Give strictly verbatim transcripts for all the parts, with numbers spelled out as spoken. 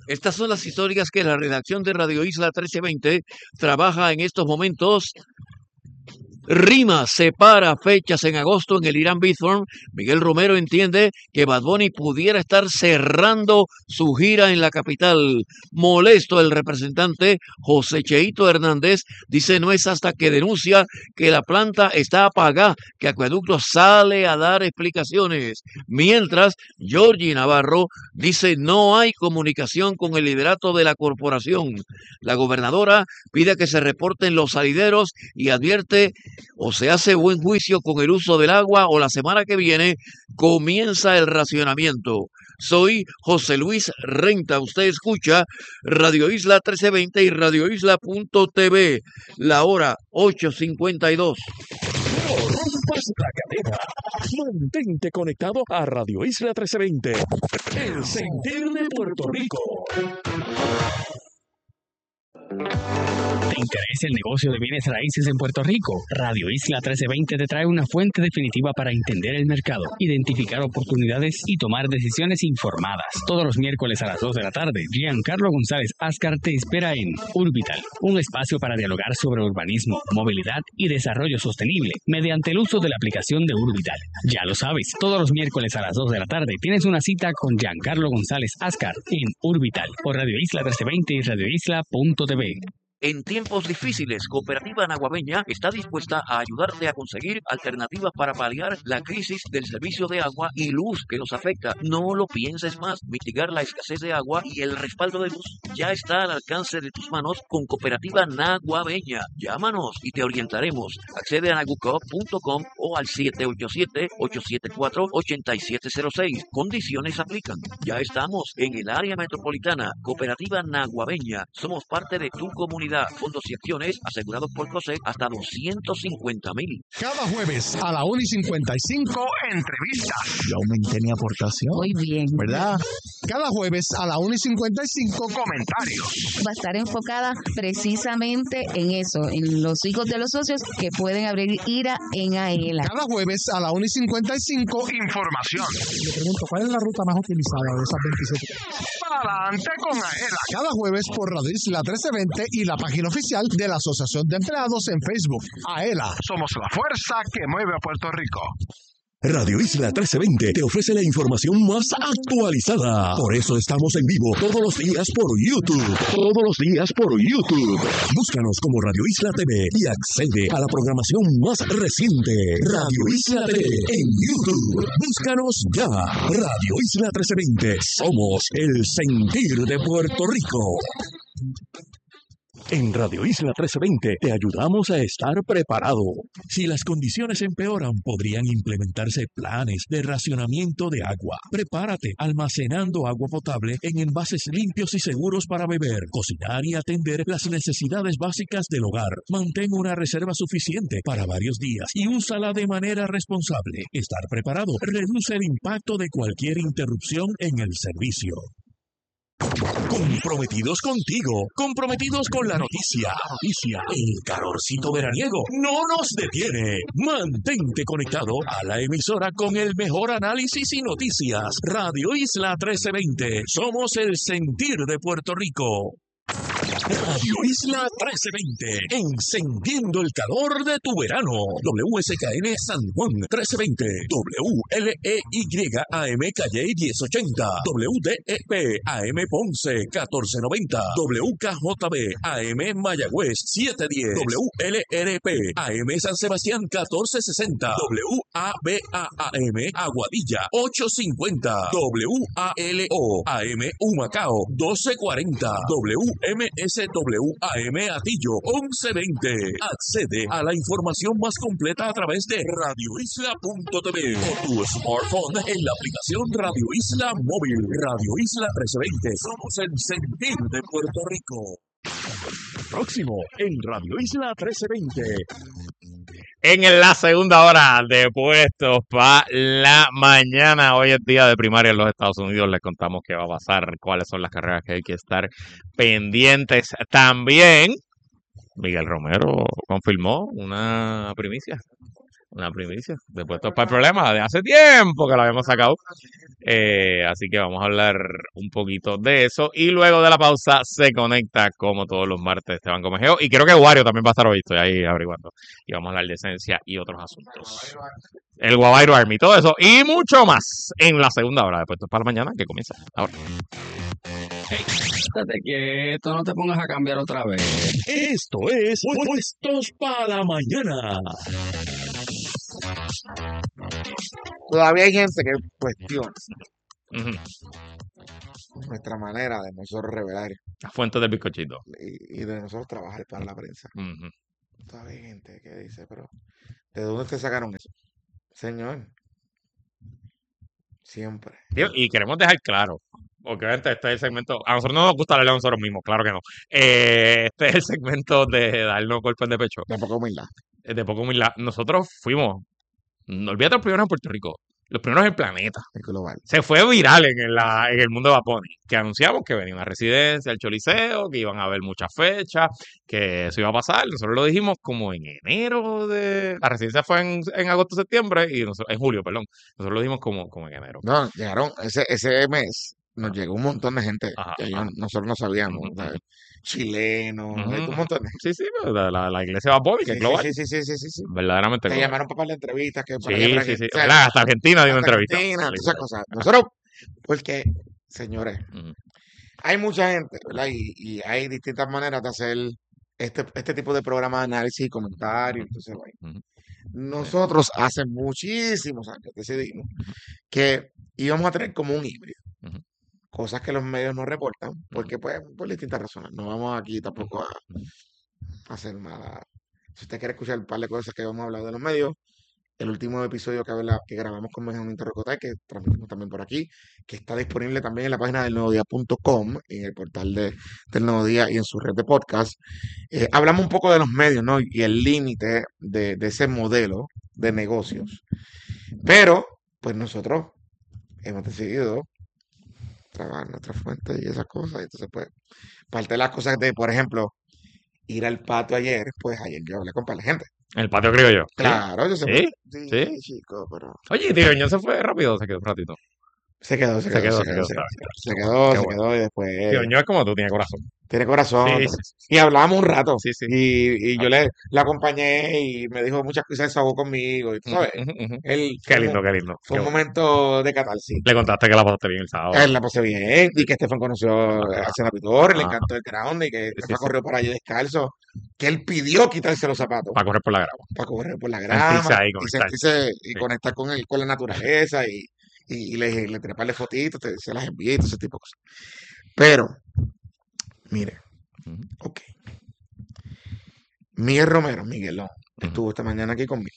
Estas son las historias que la redacción de Radio Isla trece veinte trabaja en estos momentos. Rima separa fechas en agosto en el Irán Bithorn. Miguel Romero entiende que Bad Bunny pudiera estar cerrando su gira en la capital. Molesto el representante José Cheito Hernández dice no es hasta que denuncia que la planta está apagada que Acueducto sale a dar explicaciones. Mientras, Georgie Navarro dice no hay comunicación con el liderato de la corporación. La gobernadora pide que se reporten los salideros y advierte o se hace buen juicio con el uso del agua o la semana que viene comienza el racionamiento. Soy José Luis Renta. Usted escucha Radio Isla trece veinte y radio isla punto t v. La hora ocho cincuenta y dos. No rompas la cadena. Mantente conectado a Radio Isla trece veinte. El sentir de Puerto Rico. ¿Te interesa el negocio de bienes raíces en Puerto Rico? Radio Isla trece veinte te trae una fuente definitiva para entender el mercado, identificar oportunidades y tomar decisiones informadas. Todos los miércoles a las dos de la tarde, Giancarlo González Ascar te espera en Urbital, un espacio para dialogar sobre urbanismo, movilidad y desarrollo sostenible mediante el uso de la aplicación de Urbital. Ya lo sabes, todos los miércoles a las dos de la tarde tienes una cita con Giancarlo González Ascar en Urbital por Radio Isla trece veinte y radio isla punto t v. En tiempos difíciles, Cooperativa Naguabeña está dispuesta a ayudarte a conseguir alternativas para paliar la crisis del servicio de agua y luz que nos afecta. No lo pienses más. Mitigar la escasez de agua y el respaldo de luz ya está al alcance de tus manos con Cooperativa Naguabeña. Llámanos y te orientaremos. Accede a nagucop punto com o al siete ocho siete, ocho siete cuatro, ocho siete cero seis. Condiciones aplican. Ya estamos en el área metropolitana. Cooperativa Naguabeña. Somos parte de tu comunidad. Fondos y acciones asegurados por COSEC hasta doscientos cincuenta mil. Cada jueves a la una y cincuenta y cinco, entrevistas. Yo aumenté mi aportación. Muy bien. ¿Verdad? Cada jueves a la una y cincuenta y cinco, comentarios. Va a estar enfocada precisamente en eso, en los hijos de los socios que pueden abrir IRA en AELA. Cada jueves a la una y cincuenta y cinco, información. Le pregunto, ¿cuál es la ruta más utilizada de esas veintisiete? Para adelante con AELA. Cada jueves por Radio Isla trece veinte y la página oficial de la Asociación de Empleados en Facebook. AELA, somos la fuerza que mueve a Puerto Rico. Radio Isla trece veinte te ofrece la información más actualizada. Por eso estamos en vivo todos los días por YouTube. Todos los días por YouTube. Búscanos como Radio Isla T V y accede a la programación más reciente. Radio Isla T V en YouTube. Búscanos ya. Radio Isla trece veinte. Somos el sentir de Puerto Rico. En Radio Isla trece veinte te ayudamos a estar preparado. Si las condiciones empeoran, podrían implementarse planes de racionamiento de agua. Prepárate almacenando agua potable en envases limpios y seguros para beber, cocinar y atender las necesidades básicas del hogar. Mantén una reserva suficiente para varios días y úsala de manera responsable. Estar preparado reduce el impacto de cualquier interrupción en el servicio. Comprometidos contigo, comprometidos con la noticia, la noticia, el calorcito veraniego no nos detiene. Mantente conectado a la emisora con el mejor análisis y noticias. Radio Isla trece veinte, somos el sentir de Puerto Rico. Radio Isla trece veinte, encendiendo el calor de tu verano. W S K N San Juan trece veinte, W L E Y A M Calle diez ochenta, W D E P A M Ponce catorce noventa, W K J B A M Mayagüez setecientos diez, W L R P A M San Sebastián catorce sesenta, W A B A A M Aguadilla ochocientos cincuenta, W A L O A M Humacao doce cuarenta, W M S W A M Atillo once veinte. Accede a la información más completa a través de radio isla punto t v o tu smartphone en la aplicación Radio Isla Móvil. Radio Isla trece veinte. Somos el sentir de Puerto Rico. Próximo en Radio Isla trece veinte. En la segunda hora de Puestos para la Mañana, hoy es día de primaria en los Estados Unidos, les contamos qué va a pasar, cuáles son las carreras que hay que estar pendientes. También Miguel Romero confirmó una primicia. una primicia de Puestos para el Problema de hace tiempo que la habíamos sacado. Eh, así que vamos a hablar un poquito de eso. Y luego de la pausa se conecta, como todos los martes, Esteban Comejeo. Y creo que Wario también va a estar hoy, estoy ahí averiguando. Y vamos a hablar de esencia y otros asuntos. El Guavairo Army, todo eso y mucho más en la segunda hora de Puestos para la Mañana, que comienza ahora. Hey, estate quieto, no te pongas a cambiar otra vez. Esto es Puestos para la Mañana. Todavía hay gente que cuestiona Ujú. nuestra manera de nosotros revelar La fuente del bizcochito. y, y de nosotros trabajar para la prensa. Ujú. Todavía hay gente que dice, pero ¿de dónde te sacaron eso? Señor, siempre. Digo, y queremos dejar claro, porque obviamente este es el segmento, a nosotros no nos gusta hablar de nosotros mismos, claro que no. Eh, este es el segmento de darnos golpes de pecho, De poca humildad. eh, de poco humildad. Nosotros fuimos, no olvídate los primeros en Puerto Rico, los primeros en el planeta. El global. Se fue viral en, el- la, en el mundo de Bad Bunny, que anunciamos que venía una residencia, el Choliseo, que iban a haber muchas fechas, que eso iba a pasar. Nosotros lo dijimos como en enero de... La residencia fue en, en agosto, septiembre, y nosotros, en julio, perdón. Nosotros lo dijimos como, como en enero. No, llegaron, ese, ese mes nos Ajá. llegó un montón de gente Ajá, que yo- ajá. nosotros no sabíamos. Ujú, ¿sabes? ujú. Chilenos, Ujú, un montón de gente. Sí, sí, pues, la, la, la iglesia de Bad Bunny, que Sí, es sí, global. sí, sí, sí, sí, sí, sí. Verdaderamente Te global. llamaron para par de entrevistas que por allá, Sí, por sí, aquí. sí. O sea, ¿Verdad? Hasta Argentina dio una hasta entrevista. Argentina, todas esas Literal. cosas. Nosotros, porque, señores, Ujú. hay mucha gente, ¿verdad? Y, y hay distintas maneras de hacer este, este tipo de programa de análisis y comentarios. Entonces, bueno, Ujú. nosotros hace muchísimos años decidimos que íbamos a tener como un híbrido. Ujú. Cosas que los medios no reportan, porque pues por distintas razones. No vamos aquí tampoco a hacer nada. Si usted quiere escuchar un par de cosas que vamos a hablar de los medios, el último episodio que, habla- que grabamos con Benjamín Torrecotay, que transmitimos también por aquí, que está disponible también en la página del nuevo día punto com, en el portal de, del Nuevo Día y en su red de podcast. Eh, hablamos un poco de los medios, ¿no? Y el límite de, de ese modelo de negocios. Pero, pues nosotros hemos decidido trabajar nuestra fuente y esas cosas. Entonces, pues, parte de las cosas de, por ejemplo, ir al patio ayer, pues ayer yo hablé con par de gente. En el patio criollo. ¿Sí? Claro, yo sé. ¿Sí? Sí, ¿Sí? chico, pero. Oye, tío, ¿no se fue rápido o se quedó un ratito? Se quedó, se Se quedó, quedó, se se quedó, quedó. se está quedó, bien. se Qué quedó, bueno, qué se bueno. quedó y después Tío, yo es como tú, tiene corazón. tiene corazón. Sí, entonces- sí, Y hablábamos un rato. sí, sí. Y, y yo le, le acompañé y me dijo muchas cosas, se desahogó conmigo. Y tú sabes, Ujú, ujú, ujú. él Qué fue un, lindo, mo- qué lindo. fue Qué un bueno. momento de catarsis. Le contaste que la pasaste bien el sábado. Él la pasé bien y que Estefan conoció a Senator, le Ah, encantó el ground y que sí, Estefan sí. corrió por allí descalzo, que él pidió quitarse los zapatos Para correr por la grama. para correr por la Sentirse grama ahí, y conectar. sentirse y Sí. conectar con el, con la naturaleza y, y, y le, le tiré par de fotitos, te- se las envié y todo ese tipo de cosas. Pero, mire, Ujú, ok. Miguel Romero, Miguelón, ujú. estuvo esta mañana aquí conmigo.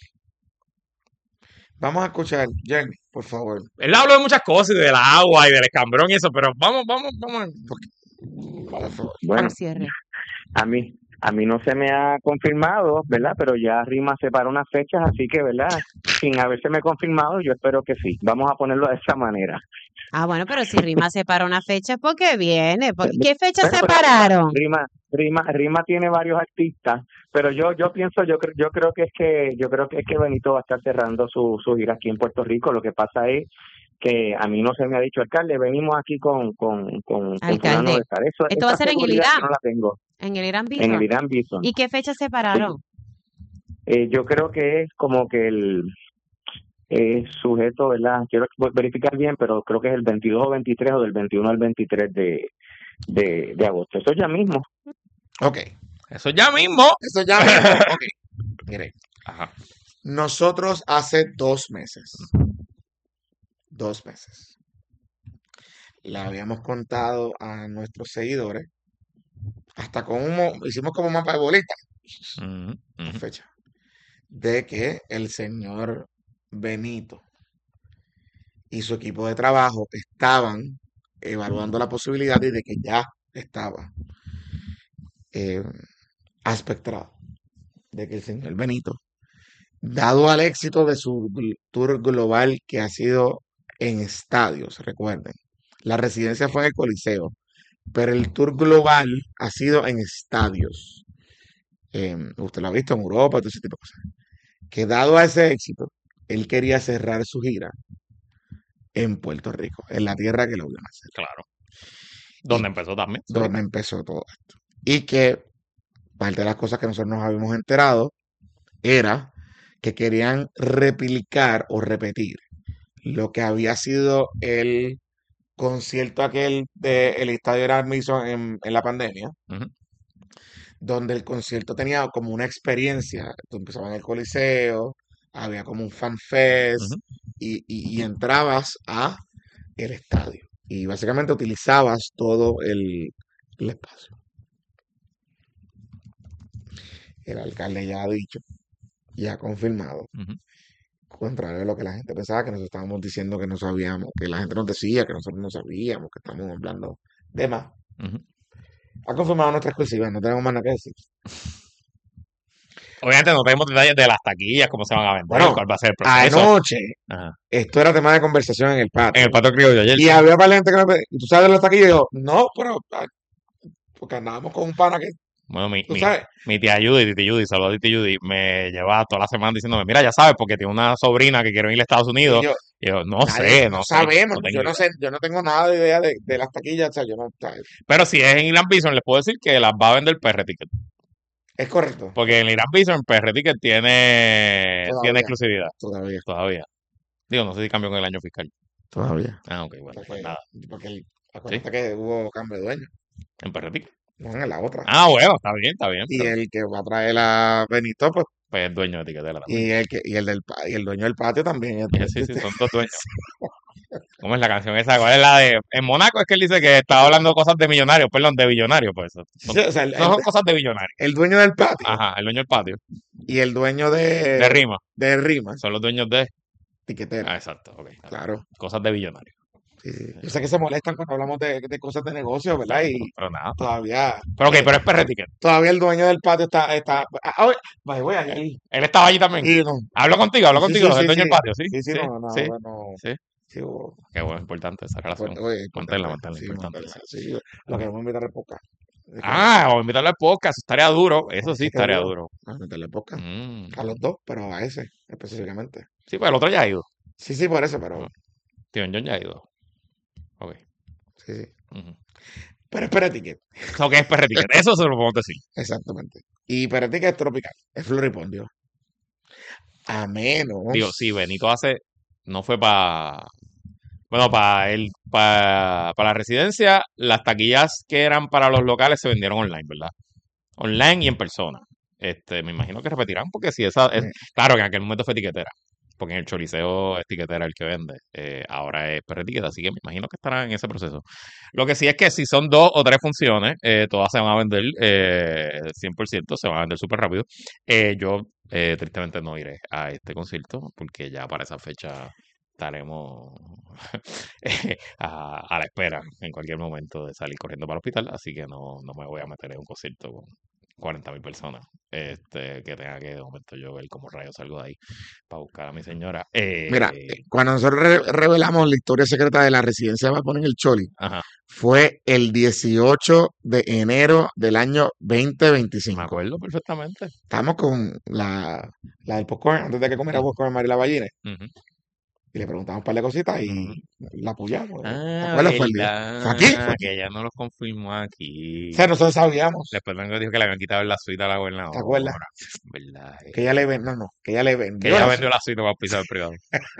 Vamos a escuchar, Jeremy, por favor. Él habló de muchas cosas, y del agua y del escambrón y eso, pero vamos, vamos, vamos. Por favor. Bueno, Al cierre. a mí, a mí no se me ha confirmado, ¿verdad? Pero ya Rima separa unas fechas, así que, ¿verdad? Sin haberse me confirmado, yo espero que sí. Vamos a ponerlo de esa manera. Ah, bueno, pero si Rima separa una fecha, ¿por qué viene? ¿Por- ¿Qué fecha Bueno, pero separaron? Rima, Rima, Rima tiene varios artistas, pero yo, yo pienso, yo creo, yo creo que es que, yo creo que es que Benito va a estar cerrando su, su gira aquí en Puerto Rico. Lo que pasa es que a mí no se me ha dicho, alcalde, venimos aquí con, con, con, con Alcalde, fulano de tal. Eso, esto va a esa ser en el seguridad yo Irán, no la tengo en el Irán en el Bithorn. Irán Bison. ¿Y qué fecha separaron? Eh, yo creo que es como que el eh, sujeto, ¿verdad? Quiero verificar bien, pero creo que es el veintidós o veintitrés o del veintiuno al veintitrés de, de, de agosto. Eso ya mismo. Ok, Eso ya mismo. eso ya mismo. Ok, mire, Ajá. nosotros hace dos meses, dos meses, le habíamos contado a nuestros seguidores, hasta con un, mo- hicimos como mapa de bolita, Ujú, la ujú. fecha, de que el señor Benito y su equipo de trabajo estaban evaluando la posibilidad y de que ya estaba eh, aspectrado de que el señor Benito, dado al éxito de su gl- tour global que ha sido en estadios, recuerden, la residencia fue en el Coliseo, pero el tour global ha sido en estadios. Eh, usted lo ha visto en Europa, todo ese tipo de cosas. que dado a ese éxito, él quería cerrar su gira en Puerto Rico, en la tierra que lo vio nacer. Claro. Y Donde empezó también. sí. donde empezó todo esto. Y que parte de las cosas que nosotros nos habíamos enterado era que querían replicar o repetir lo que había sido el concierto aquel del Estadio Irán Bithorn en, en la pandemia, Ujú. donde el concierto tenía como una experiencia. Tú empezabas en el Coliseo, había como un fan fest Ujú. y, y- y entrabas a el estadio. Y básicamente utilizabas todo el, el espacio. El alcalde ya ha dicho y ha confirmado, Ujú. contrario a lo que la gente pensaba, que nosotros estábamos diciendo que no sabíamos, que la gente nos decía que nosotros no sabíamos, que estamos hablando de más. Ujú. Ha confirmado nuestra exclusiva, no tenemos más nada que decir. Obviamente no tenemos detalles de las taquillas, cómo se van a vender, Bueno, cuál va a ser el proceso. anoche Ajá. esto era tema de conversación en el En patio. el patio criollo ayer. Y sí. había para gente que me pe- ¿y tú sabes de los taquillos? Y yo, no, pero ah, porque andábamos con un pana que, Bueno, mi, tú mi, sabes, mi tía Judy, tía Judy, saludos a tía Judy, me lleva toda la semana diciéndome, mira, ya sabes, porque tiene una sobrina que quiere ir a Estados y Unidos. yo, Y yo, no nadie, sé, no no sé, sabemos, no tengo yo no idea. sé, yo no tengo nada de idea de, de las taquillas, o sea, yo no, o sea, Pero si es en Irán Bithorn, les puedo decir que las va a vender P R Ticket. es correcto, Porque en Irán Bithorn, P R Ticket tiene, tiene todavía, exclusividad todavía, todavía. Digo, no sé si cambió con el año fiscal. todavía, Ah, ok, bueno, pues porque, nada. porque el- Sí, acuérdate que hubo cambio de dueño, en P R Ticket. no en la otra. Ah, bueno, está bien, está bien. Y Pero el que va a traer a Benito, pues, pues es dueño de Tiquetera también. y el que, y el del pa- y el dueño del patio también. es- Eh, es- Sí, sí, es- son dos dueños. ¿Cómo es la canción esa? ¿Cuál es la de...? En Mónaco es que él dice que estaba hablando cosas de millonarios, perdón, de billonarios, pues. Son, Sí, o sea, el, no el- son cosas de billonarios. el dueño del patio Ajá, el dueño del patio. y el dueño De de, Rima. de Rima, Son los dueños de... tiquetera. Ah, exacto, ok. Claro. Cosas de billonarios. Sí, sí. Yo sé que se molestan cuando hablamos de, de cosas de negocio, ¿verdad? Y Pero nada. todavía, Pero ok, eh, pero es P R Ticket. todavía el dueño del patio está, está, ah, oye, vaya, voy ahí. Él estaba allí también. Y no, Habló contigo, habló sí, contigo, sí, el sí, dueño sí, del patio, ¿sí? sí, sí, Sí, no, no, sí, bueno, sí. sí, hubo- Qué bueno, importante esa relación. Import- oye, Manténla, importante, manténla, sí, importante. manténla, sí. sí. Lo queremos invitar al podcast. Es que Ah, vamos a invitarlo al podcast, estaría duro. Eso sí, ese que estaría duro, duro. vamos a invitarle al podcast. Mm. A los dos, pero a ese específicamente. Sí, pues el otro ya ha ido. Sí, sí, por eso, pero Ah, Tío John ya ha ido. Ok. sí, sí. Ujú. Pero es Pereticket, Lo que es P R Ticket, eso se lo podemos decir. exactamente. Y Pereticket es tropical, es floripondio. A menos. Digo, sí, Benito hace, no fue para, bueno, para el, para la residencia, las taquillas que eran para los locales se vendieron online, ¿verdad? Online y en persona. Este, me imagino que repetirán, porque si esa, es, Sí. claro que en aquel momento fue tiquetera, porque en el Choliseo es tiquetera el que vende, eh, ahora es P R Ticket, así que me imagino que estarán en ese proceso. Lo que sí es que si son dos o tres funciones, eh, todas se van a vender eh, cien por ciento, se van a vender súper rápido. Eh, yo eh, tristemente no iré a este concierto, porque ya para esa fecha estaremos eh, a, a la espera en cualquier momento de salir corriendo para el hospital, así que no, no me voy a meter en un concierto con cuarenta mil personas, este, que tenga que de momento yo ver cómo rayos salgo de ahí para buscar a mi señora. Mira, Eh, eh, cuando nosotros re- revelamos la historia secreta de la residencia de Bad Bunny en el Choli, ajá, fue el dieciocho de enero del año me veinte veinticinco. acuerdo perfectamente. Estábamos con la, la del popcorn, antes de que comiera Ujú, popcorn María Ballines, ujú, y le preguntamos un par de cositas y ujú. la apoyamos. ¿Te Ah, acuerdas? Fue el día. Fue aquí, fue verdad, aquí. que ella no lo confirmó O aquí. sea, nosotros sabíamos, Después luego dijo que le habían quitado la suite a la ¿te gobernadora. acuerdas? ¿Verdad? eh. Que ella le vendió, no, no, que ella le Que vendió ella la vendió suite, la suite para pisar privado.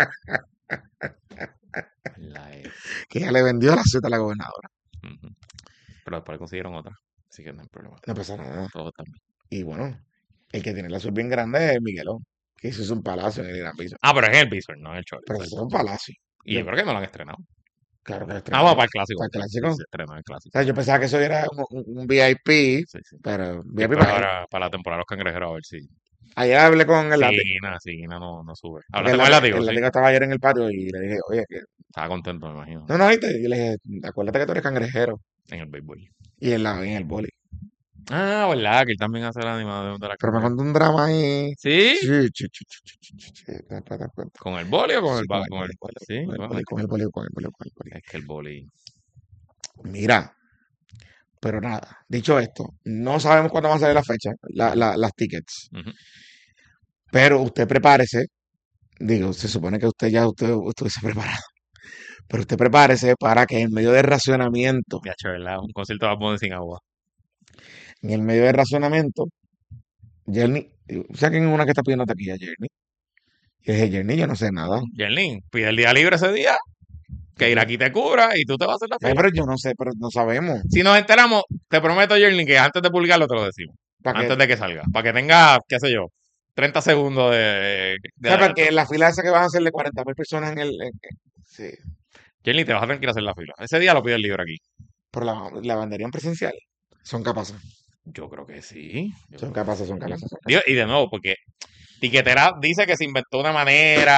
¿Verdad? eh. que ella le vendió la suite a la gobernadora. Ujú. Pero después le consiguieron otra. Así que no hay problema. No pasa nada. Todo está bien. Y bueno, el que tiene la suite bien grande es Miguelón, que hizo es un palacio en el Gran Piso. Ah, pero es en el Bithorn, no en el Choli. Pero eso es un palacio. Y yo creo que no lo han estrenado. Claro que lo Ah, estrenó. bueno, para el clásico. Para el Sí, clásico. se estrenó en el O clásico. sea, yo pensaba que eso era un, un- un V I P, Sí, sí. pero Sí, V I P pero para él. ahora para la temporada de los cangrejeros, a ver si. Ayer hablé con el látigo, Sí, nada, sí, nada, no, no sube. porque Hablaste el con el látigo, látigo, el sí. látigo estaba ayer en el patio y le dije, oye, que... Estaba contento, me imagino. no, no, ¿viste? Y le dije, acuérdate que tú eres cangrejero. En el béisbol. Y en, la, en el boli. Ah, ¿verdad? Que él también hace el animado de la Pero me cangreja. contó un drama ahí. ¿Sí? Sí, sí, sí, sí, sí, sí, sí, sí, después te cuento. ¿Con el boli o con Sí, el con ba- el con boli, el con el, Sí, con el bueno, boli, es con que, el boli, con el boli, con el boli. es que el boli. Mira, pero nada, dicho esto, no sabemos cuándo van a salir las fechas, la, la- las tickets. Ujú. Pero usted prepárese, digo, se supone que usted ya usted, estuviese preparado, pero usted prepárese para que en medio del racionamiento, Ya, che, ¿verdad? Un concierto de Bad Bunny sin agua. en el medio del racionamiento, Journey, ¿sabe quién es una que está pidiendo taquilla? Journey. Y dije, Journey, yo no sé nada. Yerlin, pide el día libre ese día, que ir aquí te cubra y tú te vas a hacer la Ay, fila. pero yo no sé, pero no sabemos. Si nos enteramos, te prometo, Yerlin, que antes de publicarlo te lo decimos. ¿Para Antes qué? de que salga. Para que tenga, qué sé yo, treinta segundos de, de O sea, adelanto. porque la fila esa que van a hacer de cuarenta mil personas en el... en- sí, Yerlin, te vas a tener que ir a hacer la fila. Ese día lo pide el libre aquí. pero la, la venderían presencial. Son capaces. Yo creo que sí. Yo Son creo que capaces, son sí. capaces. Digo, y de nuevo, porque Tiquetera dice que se inventó una manera